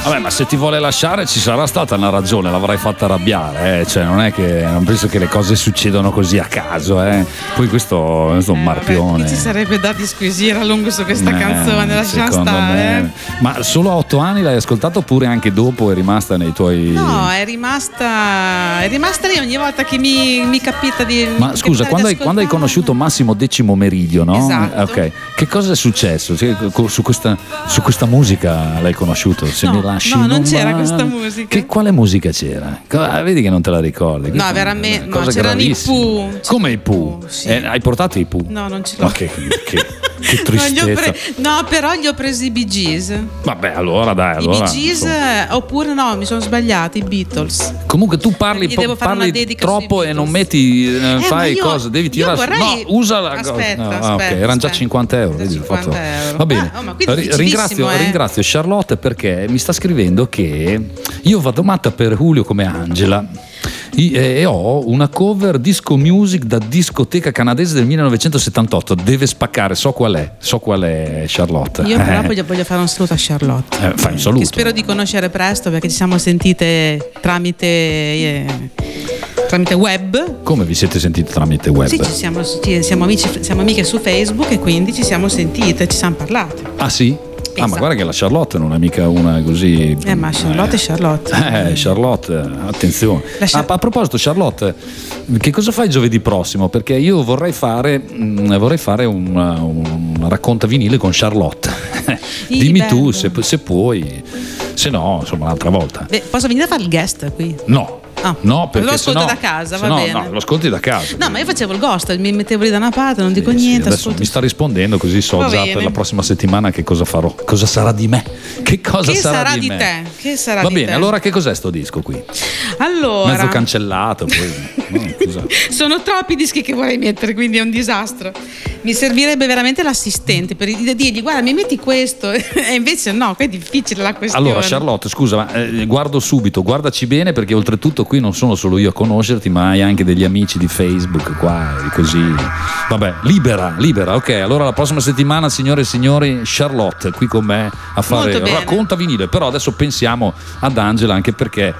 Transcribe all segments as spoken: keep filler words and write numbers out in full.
Vabbè, ma se ti vuole lasciare ci sarà stata una ragione, l'avrai fatta arrabbiare, eh? Cioè non è che non penso che le cose succedono così a caso, eh? Poi questo, questo è un Eh, marpione. vabbè, ci sarebbe da disquisire a lungo su questa Eh, canzone, lasciamo secondo stare. me. Ma solo a otto anni l'hai ascoltato oppure anche dopo è rimasta nei tuoi... No, è rimasta è rimasta lì ogni volta che mi, mi capita di. Ma mi scusa, capita quando di hai, quando hai ascoltarla. conosciuto Massimo Decimo Meridio, no? Esatto. Eh, ok. Che cosa è successo? Cioè, co- su, questa, su questa musica l'hai conosciuto? Se No, mi lasci no, non c'era va- questa musica. Che, quale musica c'era? Co- ah, vedi che non te la ricordi. No, Questa è veramente, una no, cosa c'erano i gravissima. Pooh. Come i Pooh? Sì. Eh, hai portato i Pooh? No, non ce l'ho. Ma che, che, che No, gli ho tristezza. pre- no, però gli ho presi i Bee Gees. Vabbè, allora dai, I allora. Bee Gees, insomma. eh, oppure no, mi sono sbagliati, i Beatles. Comunque tu parli, Gli devo fare parli una dedica troppo sui e non Beatles. metti, eh, Eh, fai ma io- cose, devi io tirare su. vorrei- No, usa la Aspetta, no, ah, aspetta, ok, erano già aspetta. cinquanta euro. Già vedi, ho fatto- cinquanta euro. Va bene. Ah, oh, ma quindi Ri- difficilissimo, ringrazio, eh. ringrazio Charlotte perché mi sta scrivendo che io vado matta per Julio come Angela. I- E e ho una cover disco music da discoteca canadese del millenovecentosettantotto. Deve spaccare, so qual è, so qual è Charlotte. Io però Eh, voglio, voglio fare un saluto a Charlotte. eh, fai un saluto. Che spero di conoscere presto perché ci siamo sentite tramite eh, tramite web. Come vi siete sentiti tramite web? Sì, ci siamo, ci- siamo, amici, siamo amiche su Facebook e quindi ci siamo sentite, ci siamo parlate. Ah sì? Ah, ma Esatto. guarda che la Charlotte non è mica una così. Eh, ma Charlotte è Charlotte. Eh, Charlotte, attenzione. La Char- Ah, a proposito, Charlotte, che cosa fai giovedì prossimo? Perché io vorrei fare, mh, vorrei fare un, un racconta vinile con Charlotte. Sì, Dimmi bello. tu se, se puoi, se no, insomma, un'altra volta. Beh, posso venire a fare il guest qui? No. Ah, No, perché lo ascolto sennò- da casa, va sennò- bene. No, lo ascolti da casa. No, ma io facevo il ghost, mi mettevo lì da una parte, non dico Sì, sì, niente. adesso ascolto. mi sta rispondendo così so Va già bene. per la prossima settimana che cosa farò, cosa sarà di me, che cosa Che sarà, sarà di, di me. te? Che sarà Va di bene, te? allora che cos'è sto disco qui? Allora, Mezzo cancellato poi. No, scusa. sono troppi dischi che vorrei mettere, quindi è un disastro. Mi servirebbe veramente l'assistente per dirgli guarda mi metti questo e invece no, qui è difficile la questione. Allora Charlotte, scusa, ma eh, guardo subito, guardaci bene perché oltretutto qui non sono solo io a conoscerti, ma hai anche degli amici di Facebook qua e così. Vabbè, libera, libera. Ok, allora la prossima settimana, signore e signori, Charlotte qui con me a fare Molto bene. racconta vinile. Però adesso pensiamo ad Angela anche perché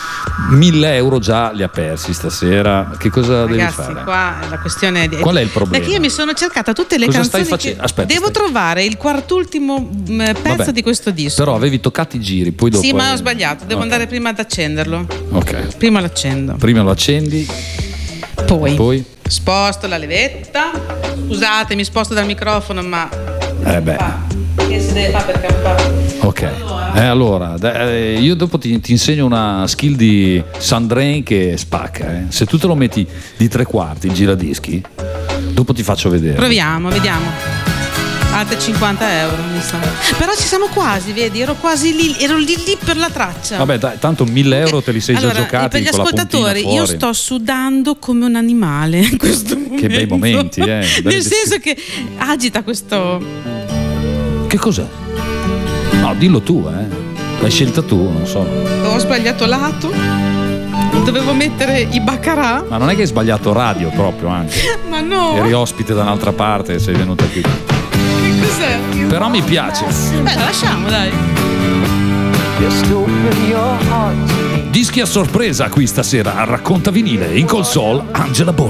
mille euro già li ha persi stasera. Che cosa devi Ragazzi, fare? qua la questione è Qual è il problema? Perché io mi sono cercata tutte le Cosa canzoni stai facendo? che- Aspetta, devo stai- trovare il quartultimo mh, pezzo Vabbè, di questo disco. Però avevi toccato i giri, poi dopo. Sì, ma hai- ho sbagliato, devo Ok. andare prima ad accenderlo. Ok. Prima l'accendo. Prima lo accendi, Poi, poi. sposto la levetta. Scusate, mi sposto dal microfono, ma Eh beh. fa. Che si deve fare per campare? Ok, eh, allora dai, eh, io dopo ti, ti insegno una skill di Sandrine che spacca. Eh. Se tu te lo metti di tre quarti il giradischi, dopo ti faccio vedere. Proviamo, vediamo. Altre cinquanta euro mi sa. Però ci siamo quasi, vedi? Ero quasi lì, ero lì lì per la traccia. Vabbè, dai, tanto mille euro te li sei Allora, già giocati per gli con la puntina ascoltatori, fuori. io sto sudando come un animale in questo momento. Che bei momenti, eh, belli Nel senso descri- che agita questo. Che cos'è? No, dillo tu, eh. L'hai scelta tu, non so. Ho sbagliato lato. Dovevo mettere i baccarà. Ma non è che hai sbagliato radio proprio anche. Ma no. Eri ospite da un'altra parte e sei venuta qui. Che cos'è? Però mi piace. Beh, la lasciamo, dai. Dischi a sorpresa qui stasera a Racconta Vinile in console Angela Borghi.